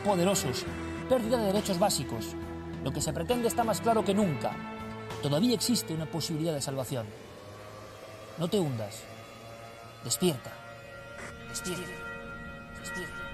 poderosos, pérdida de derechos básicos. Lo que se pretende está más claro que nunca. Todavía existe una posibilidad de salvación. No te hundas. Despierta. Despierta. Despierta.